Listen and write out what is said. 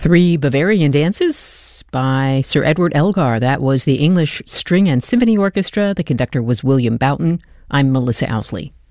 Three Bavarian dances by Sir Edward Elgar. That was the English String and Symphony Orchestra. The conductor was William Boughton. I'm Melissa Owsley.